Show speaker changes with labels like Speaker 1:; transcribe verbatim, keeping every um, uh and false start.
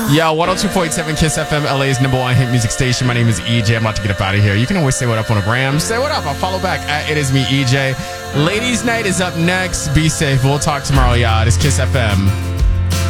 Speaker 1: Yo, one oh two point seven Kiss F M, L A's number one hit music station. My name is E J. I'm about to get up out of here. You can always say what up on a gram. Say what up. I'll follow back at It Is Me, E J. Ladies' night is up next. Be safe. We'll talk tomorrow, y'all. It's Kiss F M.